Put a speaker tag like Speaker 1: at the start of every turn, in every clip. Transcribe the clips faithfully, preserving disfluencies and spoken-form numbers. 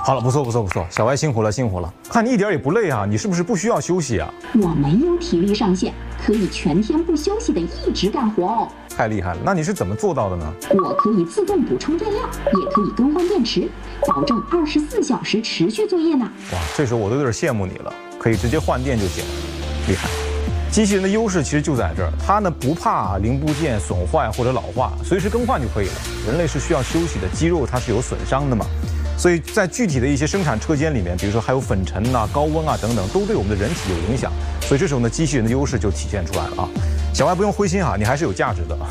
Speaker 1: 好了，不错不错不错，小歪辛苦了辛苦了，看你一点也不累啊，你是不是不需要休息啊？
Speaker 2: 我没有体力上限，可以全天不休息的一直干活哦。
Speaker 1: 太厉害了，那你是怎么做到的呢？
Speaker 2: 我可以自动补充电量，也可以更换电池，保证二十四小时持续作业呢。
Speaker 1: 哇，这时候我都有点羡慕你了，可以直接换电就行，厉害。机器人的优势其实就在这儿，它呢不怕零部件损坏或者老化，随时更换就可以了。人类是需要休息的，肌肉它是有损伤的嘛。所以在具体的一些生产车间里面，比如说还有粉尘啊、高温啊等等，都对我们的人体有影响。所以这时候呢，机器人的优势就体现出来了啊。小歪不用灰心啊，你还是有价值的。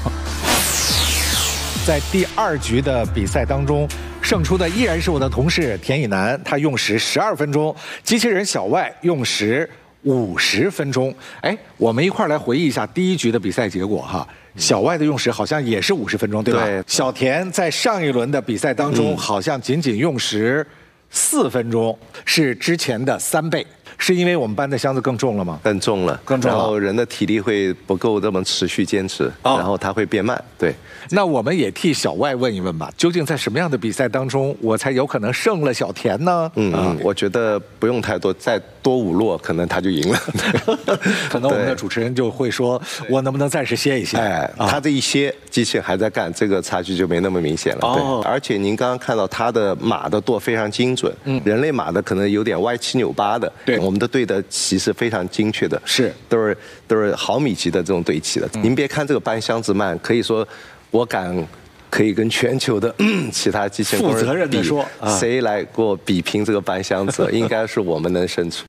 Speaker 3: 在第二局的比赛当中，胜出的依然是我的同事田以南，他用时十二分钟，机器人小歪用时五十分钟。哎，我们一块儿来回忆一下第一局的比赛结果哈。小歪的用时好像也是五十分钟，对吧？对。小田在上一轮的比赛当中，好像仅仅用时四分钟，是之前的三倍。是因为我们搬的箱子更重了吗？
Speaker 4: 更重了，
Speaker 3: 更重了。
Speaker 4: 然后人的体力会不够这么持续坚持，哦、然后它会变慢。对。
Speaker 3: 那我们也替小歪问一问吧，究竟在什么样的比赛当中，我才有可能胜了小田呢？
Speaker 4: 嗯嗯，啊、我觉得不用太多，再多五落，可能他就赢了。
Speaker 3: 可能我们的主持人就会说，我能不能暂时歇一歇？
Speaker 4: 哎，啊、他这一歇，机器人还在干，这个差距就没那么明显了。哦。对。而且您刚刚看到他的马的舵非常精准，嗯，人类马的可能有点歪七扭八的，对，我们的对的棋是非常精确的，
Speaker 3: 是，
Speaker 4: 都是都是毫米级的这种对齐的。嗯、您别看这个搬箱子慢，可以说。我敢可以跟全球的其他机器人
Speaker 3: 负责任地说，
Speaker 4: 谁来给我比拼这个搬箱子，应该是我们能胜出。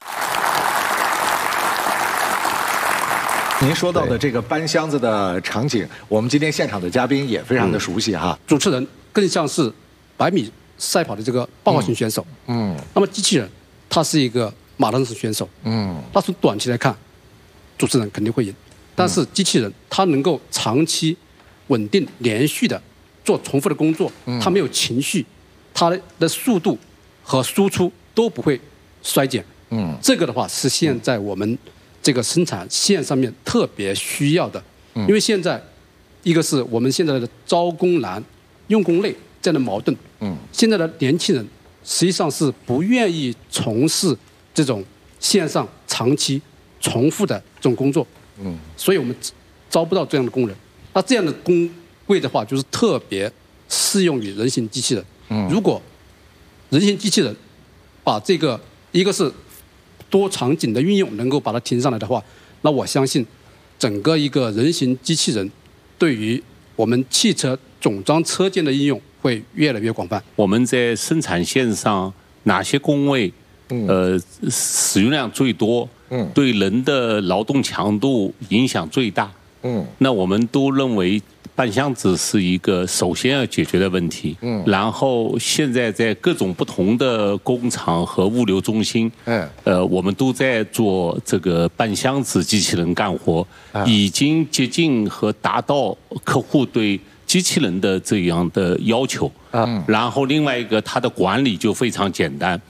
Speaker 3: 您说到的这个搬箱子的场景，我们今天现场的嘉宾也非常的熟悉哈。
Speaker 5: 嗯、主持人更像是百米赛跑的这个爆发型选手，嗯，嗯那么机器人他是一个马拉松选手，嗯，那从短期来看，主持人肯定会赢，但是机器人它能够长期。稳定连续的做重复的工作，它没有情绪，它的速度和输出都不会衰减。嗯，这个的话是现在我们这个生产线上面特别需要的，因为现在一个是我们现在的招工难、用工累这样的矛盾。嗯，现在的年轻人实际上是不愿意从事这种线上长期重复的这种工作。嗯，所以我们招不到这样的工人。那这样的工位的话，就是特别适用于人形机器人。嗯，如果人形机器人把这个一个是多场景的运用能够把它提上来的话，那我相信整个一个人形机器人对于我们汽车总装车间的应用会越来越广泛。
Speaker 6: 我们在生产线上哪些工位，呃，使用量最多，嗯，对人的劳动强度影响最大。嗯，那我们都认为搬箱子是一个首先要解决的问题。嗯，然后现在在各种不同的工厂和物流中心，嗯，呃，我们都在做这个搬箱子机器人干活，已经接近和达到客户对机器人的这样的要求。嗯，然后另外一个它的管理就非常简单。